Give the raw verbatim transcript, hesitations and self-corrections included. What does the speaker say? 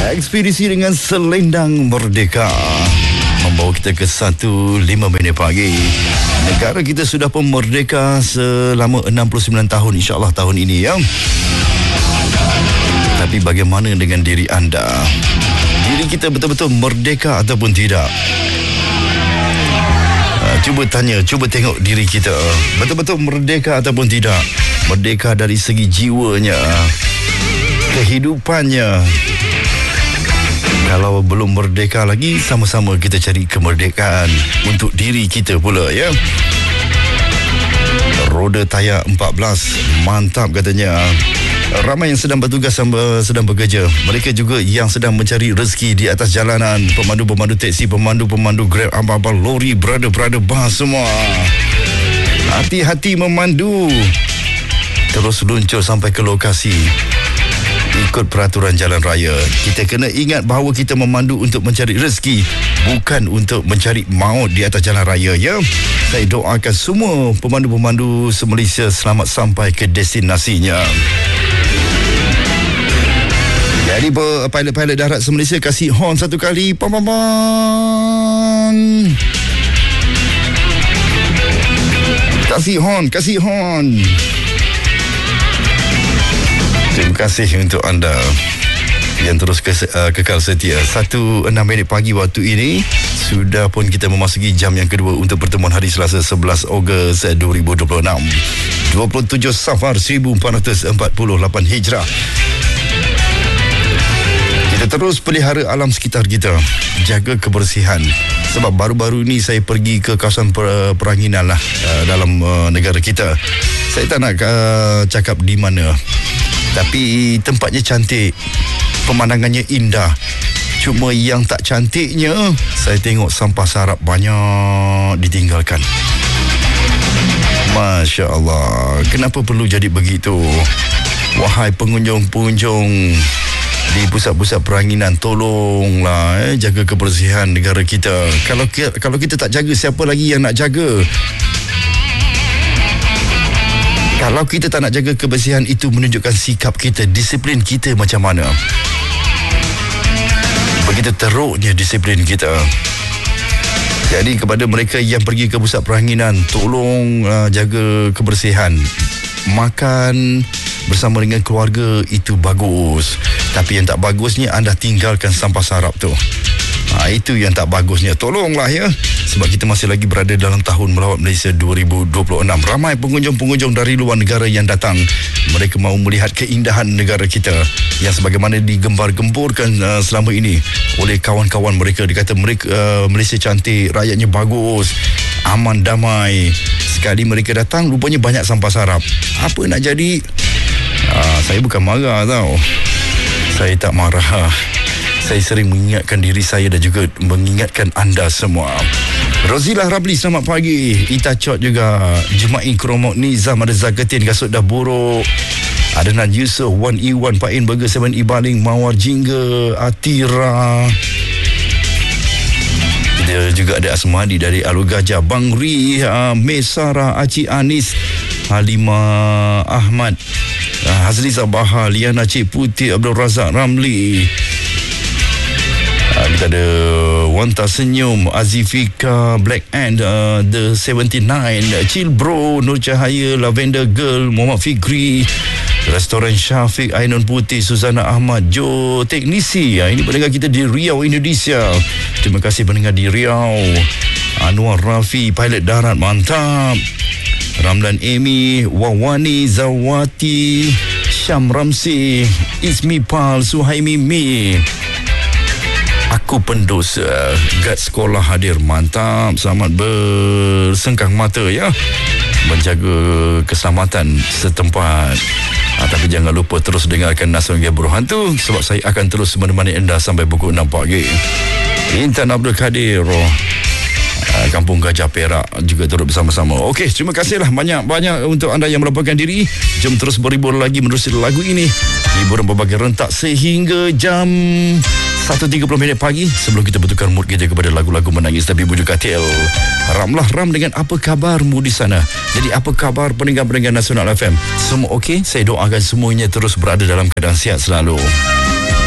Ekspedisi dengan selendang merdeka membawa kita ke satu lima minit pagi. Negara kita sudah pun merdeka selama enam puluh sembilan tahun, insya-Allah tahun ini ya. Tapi bagaimana dengan diri anda? Diri kita betul-betul merdeka ataupun tidak? Cuba tanya, cuba tengok diri kita. Betul-betul merdeka ataupun tidak? Merdeka dari segi jiwanya, kehidupannya. Kalau belum merdeka lagi, sama-sama kita cari kemerdekaan untuk diri kita pula ya. Roda tayar empat belas, mantap katanya. Ramai yang sedang bertugas, sedang bekerja. Mereka juga yang sedang mencari rezeki di atas jalanan. Pemandu-pemandu teksi, pemandu-pemandu Grab, abang-abang lori, brother-brother bas semua. Hati-hati memandu. Terus luncur sampai ke lokasi. Ikut peraturan jalan raya. Kita kena ingat bahawa kita memandu untuk mencari rezeki, bukan untuk mencari maut di atas jalan raya ya. Saya doakan semua pemandu-pemandu se-Malaysia selamat sampai ke destinasinya. Jadi pilot-pilot darat se-Malaysia kasih horn satu kali. Pam pam pam. Kasih horn, kasih horn. Terima kasih untuk anda yang terus ke, uh, kekal setia. Satu enam minit pagi waktu ini. Sudah pun kita memasuki jam yang kedua untuk pertemuan hari Selasa sebelas Ogos dua ribu dua puluh enam, dua puluh tujuh Safar seribu empat ratus empat puluh lapan Hijrah. Kita terus pelihara alam sekitar kita, jaga kebersihan. Sebab baru-baru ini saya pergi ke kawasan per, peranginan lah uh, dalam uh, negara kita. Saya tak nak uh, cakap di mana, tapi tempatnya cantik, pemandangannya indah. Cuma yang tak cantiknya, saya tengok sampah sarap banyak ditinggalkan. Masya Allah, kenapa perlu jadi begitu? Wahai pengunjung-pengunjung di pusat-pusat peranginan, tolonglah eh, jaga kebersihan negara kita. Kalau kalau kita tak jaga, siapa lagi yang nak jaga? Kalau kita tak nak jaga kebersihan, itu menunjukkan sikap kita, disiplin kita macam mana. Begitu teruknya disiplin kita. Jadi kepada mereka yang pergi ke pusat peranginan, tolong uh, jaga kebersihan. Makan bersama dengan keluarga itu bagus. Tapi yang tak bagusnya, anda tinggalkan sampah sarap tu. Ha, itu yang tak bagusnya. Tolonglah ya. Sebab kita masih lagi berada dalam tahun melawat Malaysia dua ribu dua puluh enam. Ramai pengunjung-pengunjung dari luar negara yang datang. Mereka mahu melihat keindahan negara kita yang sebagaimana digembar-gemburkan uh, selama ini oleh kawan-kawan mereka. Dikata mereka uh, Malaysia cantik, rakyatnya bagus, aman, damai. Sekali mereka datang, rupanya banyak sampah sarap. Apa nak jadi? Uh, saya bukan marah tau. Saya tak marah. Saya sering mengingatkan diri saya dan juga mengingatkan anda semua. Rozilah Rabli, selamat pagi. Ita Chot juga. Jema'i Kromok Nizam, ada Zakatin, Gasut dah buruk. Adnan Yusof, Wan Iwan, Pain Burger, Seven Ibaling, Mawar Jingga, Atira. Kita juga ada Asmadi dari Alur Gajah, Bang Ri, uh, Mesara, Aci Anis, Halimah Ahmad, uh, Hazli Sabaha, Liana Cik Putih, Abdul Razak Ramli. Uh, kita ada Wanta Senyum, Azifika, Black Ant, uh, The seventy-nine, Chill Bro, Nur Cahaya, Lavender Girl, Muhammad Fikri, Restoran Syafiq, Ainun Putih, Suzana Ahmad, Jo Teknisi. Uh, ini pendengar kita di Riau, Indonesia. Terima kasih pendengar di Riau. Anwar Rafi, pilot darat, mantap. Ramlan Amy, Wawani Zawati, Syam Ramsi, Ismi Pal, Suhaimi Mi. Aku pendosa, guard sekolah hadir, mantap. Selamat bersengkang mata ya, menjaga keselamatan setempat. Ha, tapi jangan lupa terus dengarkan Nasional Gabur Hantu, sebab saya akan terus menemani anda sampai pukul enam pagi. Intan Abdul Kadir, Kampung Gajah Perak juga turut bersama-sama. Okey, terima kasihlah banyak-banyak untuk anda yang melaporkan diri. Jom terus berhibur lagi menerusi lagu ini. Hiburan berbagai rentak sehingga jam satu tiga puluh minit pagi, sebelum kita bertukar mood kita kepada lagu-lagu menangis tapi bujuk katil. Ramlah Ram dengan apa kabarmu di sana. Jadi apa kabar pendengar-pendengar Nasional F M? Semua okey? Saya doakan semuanya terus berada dalam keadaan sihat selalu.